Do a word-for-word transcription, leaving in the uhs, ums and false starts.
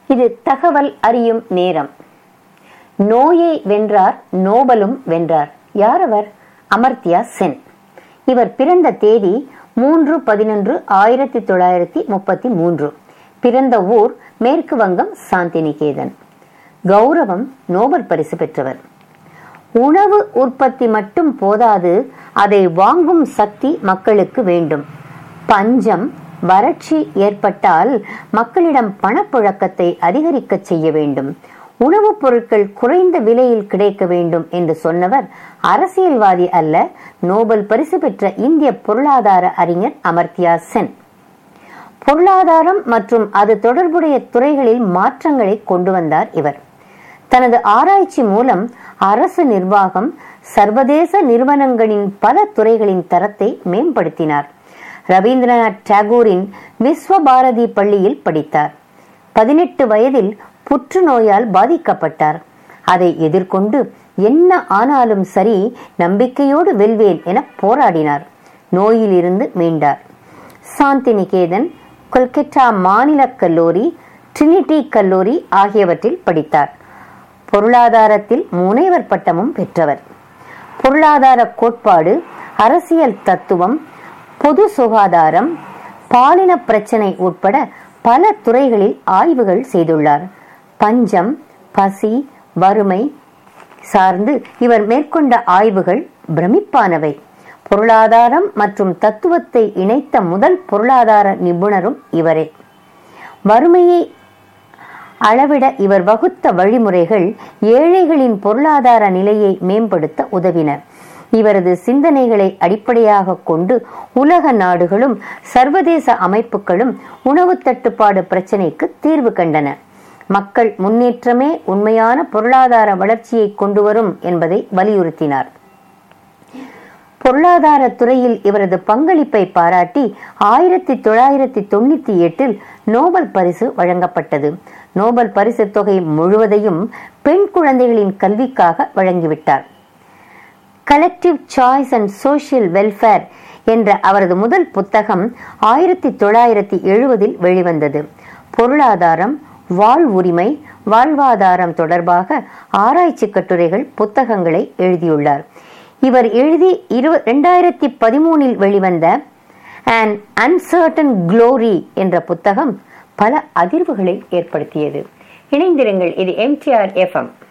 இது தகவல் அறியும் நேரம். நோயை வென்றார், நோபலும் வென்றார். யார் அவர்? அமர்த்தியா சென். இவர் பிறந்த தேதி மூன்று பதினொன்று ஆயிரத்தி தொள்ளாயிரத்தி முப்பத்தி மூன்று. பிறந்த ஊர் மேற்கு வங்கம், சாந்திநிகேதன். கௌரவம் நோபல் பரிசு பெற்றவர். உணவு உற்பத்தி மட்டும் போதாது, அதை வாங்கும் சக்தி மக்களுக்கு வேண்டும். பஞ்சம், வறட்சி ஏற்பட்டால் மக்களிடம் பணப்புழக்கத்தை அதிகரிக்க செய்ய வேண்டும். உணவுப் பொருட்கள் குறைந்த விலையில் கிடைக்க வேண்டும் என்று சொன்னவர் அரசியல்வாதி அல்ல, நோபல் பரிசு பெற்ற இந்திய பொருளாதார அறிஞர் அமர்த்தியா சென். பொருளாதாரம் மற்றும் அது தொடர்புடைய துறைகளில் மாற்றங்களை கொண்டு வந்தார் இவர். தனது ஆராய்ச்சி மூலம் அரசு நிர்வாகம், சர்வதேச நிறுவனங்களின் பல துறைகளின் தரத்தை மேம்படுத்தினார். ரவீந்திரநாத் டாகூரின் விஸ்வபாரதி பள்ளியில் படித்தார். பதினெட்டு வயதில் புற்றுநோயால் பாதிக்கப்பட்டார். அதை எதிர்கொண்டு என்ன ஆனாலும் சரி, நம்பிக்கையோடு வெல்வேன் என போராடினார். நோயில் இருந்து மீண்டார். சாந்திநிகேதன், கொல்கத்தா மாநில கல்லூரி, ட்ரினிட்டி கல்லூரி ஆகியவற்றில் படித்தார். பொருளாதாரத்தில் முனைவர் பட்டமும் பெற்றவர். பொருளாதார கோட்பாடு, அரசியல் தத்துவம், பொது சுகாதாரம், பாலின பிரச்சனை உட்பட பல துறைகளில் ஆய்வுகள் செய்துள்ளார். பஞ்சம், பசி, வறுமை சார்ந்து இவர் மேற்கொண்ட ஆய்வுகள் பிரமிப்பானவை. பொருளாதாரம் மற்றும் தத்துவத்தை இணைத்த முதல் பொருளாதார நிபுணரும் இவரே. வறுமையை அளவிட இவர் வகுத்த வழிமுறைகள் ஏழைகளின் பொருளாதார நிலையை மேம்படுத்த உதவின. இவரது சிந்தனைகளை அடிப்படையாக கொண்டு உலக நாடுகளும் சர்வதேச அமைப்புகளும் உணவு தட்டுப்பாடு பிரச்சினைக்கு தீர்வு கண்டன. மக்கள் முன்னேற்றமே உண்மையான பொருளாதார வளர்ச்சியை கொண்டு வரும் என்பதை வலியுறுத்தினார். பொருளாதார துறையில் இவரது பங்களிப்பை பாராட்டி ஆயிரத்தி தொள்ளாயிரத்தி தொண்ணூத்தி எட்டில் நோபல் பரிசு வழங்கப்பட்டது. நோபல் பரிசு தொகை முழுவதையும் பெண் குழந்தைகளின் கல்விக்காக வழங்கிவிட்டார். Collective choice and social welfare என்ற அவரது முதல் புத்தகம் ஆயிரத்தி தொள்ளாயிரத்தி எழுபதில் வெளிவந்தது. பொருளாதாரம், வாழ்வுரிமை, வாழ்வாதாரம் தொடர்பாக ஆராய்ச்சி கட்டுரைகள், புத்தகங்களை எழுதியுள்ளார். இவர் எழுதி இரண்டாயிரத்தி பதிமூனில் வெளிவந்த An Uncertain Glory என்ற புத்தகம் பல அதிர்வுகளை ஏற்படுத்தியது. இணைந்திருங்கள், இது M D R F M.